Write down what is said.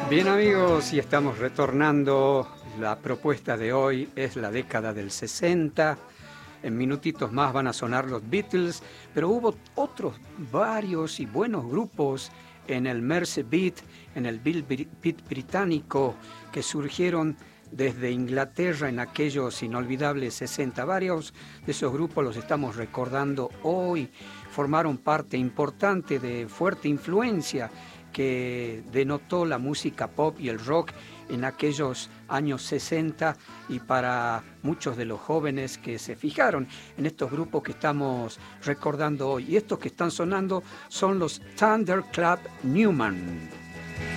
Bien amigos, y estamos retornando. La propuesta de hoy es la década del 60. En minutitos más van a sonar los Beatles, pero hubo otros varios y buenos grupos en el Mersey Beat, en el Beat británico, que surgieron desde Inglaterra en aquellos inolvidables 60. Varios de esos grupos los estamos recordando hoy. Formaron parte importante de fuerte influencia que denotó la música pop y el rock en aquellos años 60, y para muchos de los jóvenes que se fijaron en estos grupos que estamos recordando hoy. Y estos que están sonando son los Thunderclap Newman.